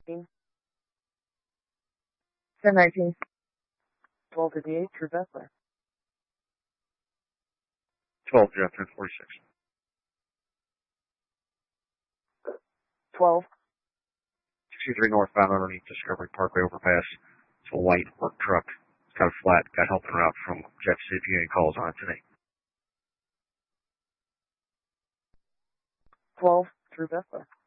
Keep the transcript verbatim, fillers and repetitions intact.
ten nineteen. twelve fifty-eight, True Bethler. twelve, Jeff, ten forty-six. twelve sixty-three northbound underneath Discovery Parkway overpass. It's a white work truck. It's kind of flat. Got help en route from Jeff. See if you get any calls on it today. twelve, True Bethler.